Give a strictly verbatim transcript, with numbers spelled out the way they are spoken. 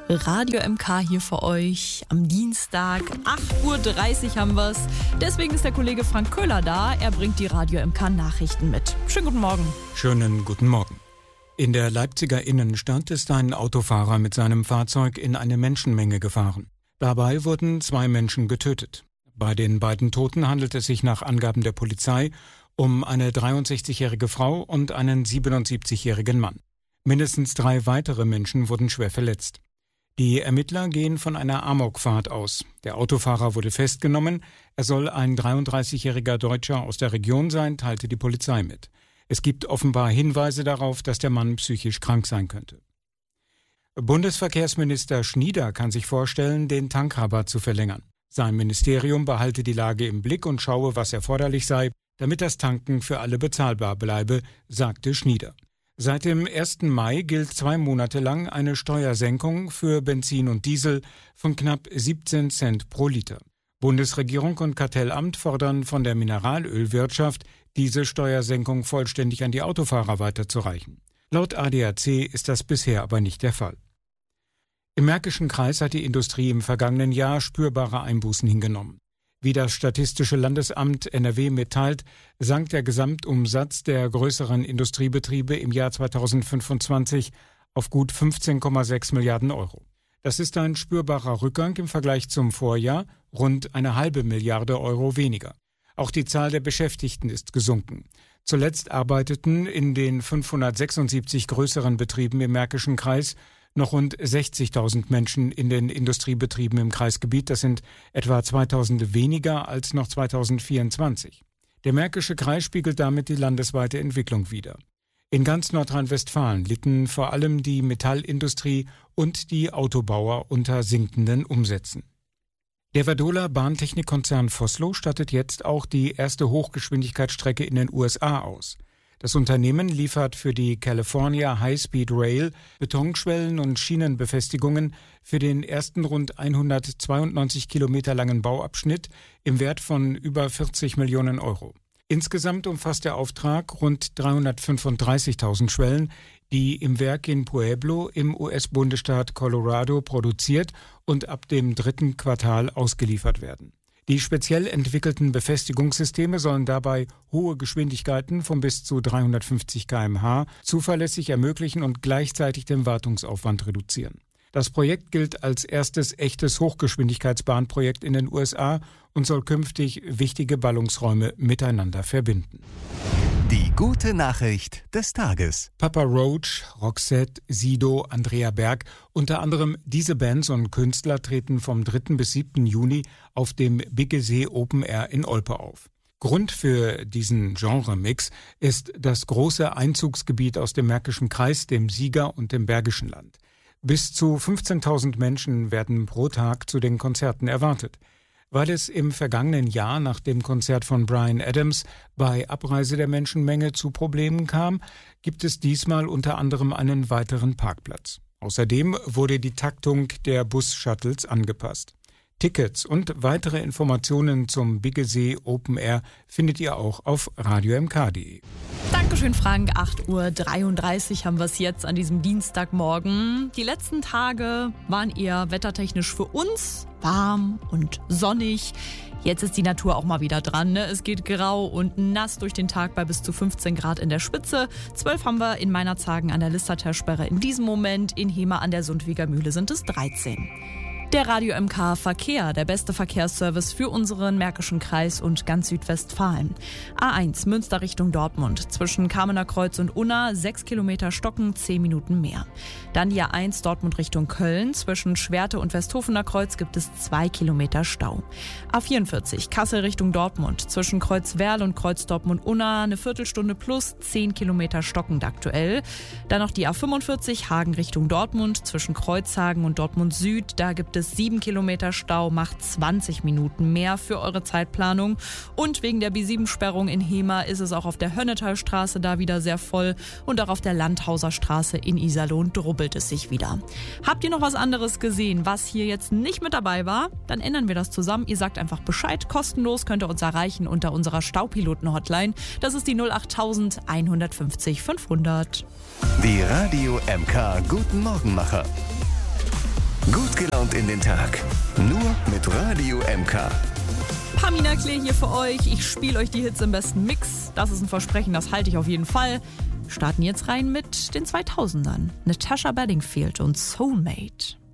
Radio M K hier für euch am Dienstag. acht Uhr dreißig haben wir es. Deswegen ist der Kollege Frank Köhler da. Er bringt die Radio M K Nachrichten mit. Schönen guten Morgen. Schönen guten Morgen. In der Leipziger Innenstadt ist ein Autofahrer mit seinem Fahrzeug in eine Menschenmenge gefahren. Dabei wurden zwei Menschen getötet. Bei den beiden Toten handelt es sich nach Angaben der Polizei um eine dreiundsechzigjährige Frau und einen siebenundsiebzigjährigen Mann. Mindestens drei weitere Menschen wurden schwer verletzt. Die Ermittler gehen von einer Amokfahrt aus. Der Autofahrer wurde festgenommen. Er soll ein dreiunddreißigjähriger Deutscher aus der Region sein, teilte die Polizei mit. Es gibt offenbar Hinweise darauf, dass der Mann psychisch krank sein könnte. Bundesverkehrsminister Schnieder kann sich vorstellen, den Tankrabatt zu verlängern. Sein Ministerium behalte die Lage im Blick und schaue, was erforderlich sei, damit das Tanken für alle bezahlbar bleibe, sagte Schnieder. Seit dem ersten Mai gilt zwei Monate lang eine Steuersenkung für Benzin und Diesel von knapp siebzehn Cent pro Liter. Bundesregierung und Kartellamt fordern von der Mineralölwirtschaft, diese Steuersenkung vollständig an die Autofahrer weiterzureichen. Laut A D A C ist das bisher aber nicht der Fall. Im Märkischen Kreis hat die Industrie im vergangenen Jahr spürbare Einbußen hingenommen. Wie das Statistische Landesamt N R W mitteilt, sank der Gesamtumsatz der größeren Industriebetriebe im Jahr zweitausendfünfundzwanzig auf gut fünfzehn Komma sechs Milliarden Euro. Das ist ein spürbarer Rückgang im Vergleich zum Vorjahr, rund eine halbe Milliarde Euro weniger. Auch die Zahl der Beschäftigten ist gesunken. Zuletzt arbeiteten in den fünfhundertsechsundsiebzig größeren Betrieben im Märkischen Kreis noch rund sechzigtausend Menschen in den Industriebetrieben im Kreisgebiet. Das sind etwa zweitausend weniger als noch zweitausendvierundzwanzig. Der Märkische Kreis spiegelt damit die landesweite Entwicklung wider. In ganz Nordrhein-Westfalen litten vor allem die Metallindustrie und die Autobauer unter sinkenden Umsätzen. Der Verdola Bahntechnikkonzern Vossloh stattet jetzt auch die erste Hochgeschwindigkeitsstrecke in den U S A aus. Das Unternehmen liefert für die California High Speed Rail Betonschwellen und Schienenbefestigungen für den ersten rund hundertzweiundneunzig Kilometer langen Bauabschnitt im Wert von über vierzig Millionen Euro. Insgesamt umfasst der Auftrag rund dreihundertfünfunddreißigtausend Schwellen, die im Werk in Pueblo im U S-Bundesstaat Colorado produziert und ab dem dritten Quartal ausgeliefert werden. Die speziell entwickelten Befestigungssysteme sollen dabei hohe Geschwindigkeiten von bis zu dreihundertfünfzig Kilometer pro Stunde zuverlässig ermöglichen und gleichzeitig den Wartungsaufwand reduzieren. Das Projekt gilt als erstes echtes Hochgeschwindigkeitsbahnprojekt in den U S A und soll künftig wichtige Ballungsräume miteinander verbinden. Die gute Nachricht des Tages. Papa Roach, Roxette, Sido, Andrea Berg, unter anderem diese Bands und Künstler treten vom dritten bis siebten Juni auf dem Biggesee Open Air in Olpe auf. Grund für diesen Genremix ist das große Einzugsgebiet aus dem Märkischen Kreis, dem Sieger und dem Bergischen Land. Bis zu fünfzehntausend Menschen werden pro Tag zu den Konzerten erwartet. Weil es im vergangenen Jahr nach dem Konzert von Bryan Adams bei Abreise der Menschenmenge zu Problemen kam, gibt es diesmal unter anderem einen weiteren Parkplatz. Außerdem wurde die Taktung der Bus-Shuttles angepasst. Tickets und weitere Informationen zum Biggesee Open Air findet ihr auch auf radio m k punkt d e. Dankeschön, Frank. acht Uhr dreiunddreißig haben wir es jetzt an diesem Dienstagmorgen. Die letzten Tage waren eher wettertechnisch für uns warm und sonnig. Jetzt ist die Natur auch mal wieder dran. Ne? Es geht grau und nass durch den Tag bei bis zu fünfzehn Grad in der Spitze. zwölf haben wir in Meinerzhagen an der Listertersperre in diesem Moment. In Hemer an der Sundwiger Mühle sind es dreizehn. Der Radio M K Verkehr, der beste Verkehrsservice für unseren Märkischen Kreis und ganz Südwestfalen. A eins Münster Richtung Dortmund, zwischen Kamener Kreuz und Unna, sechs Kilometer Stocken, zehn Minuten mehr. Dann die A eins Dortmund Richtung Köln, zwischen Schwerte und Westhofener Kreuz gibt es zwei Kilometer Stau. A vierundvierzig Kassel Richtung Dortmund, zwischen Kreuzwerl und Kreuz Dortmund-Unna, eine Viertelstunde plus, zehn Kilometer stockend aktuell. Dann noch die A fünfundvierzig Hagen Richtung Dortmund, zwischen Kreuzhagen und Dortmund Süd, da gibt es sieben Kilometer Stau, macht zwanzig Minuten mehr für eure Zeitplanung. Und wegen der B sieben Sperrung in Hemer ist es auch auf der Hönnetalstraße da wieder sehr voll und auch auf der Landhauser Straße in Iserlohn drubbelt es sich wieder. Habt ihr noch was anderes gesehen, was hier jetzt nicht mit dabei war? Dann ändern wir das zusammen. Ihr sagt einfach Bescheid. Kostenlos könnt ihr uns erreichen unter unserer Staupiloten-Hotline. Das ist die null acht eins fünf null fünfhundert. Die Radio M K Guten Morgenmacher. Gut gelaunt in den Tag. Nur mit Radio M K. Pamina Klee hier für euch. Ich spiele euch die Hits im besten Mix. Das ist ein Versprechen, das halte ich auf jeden Fall. Starten jetzt rein mit den zweitausendern. Natasha Bedingfield und Soulmate.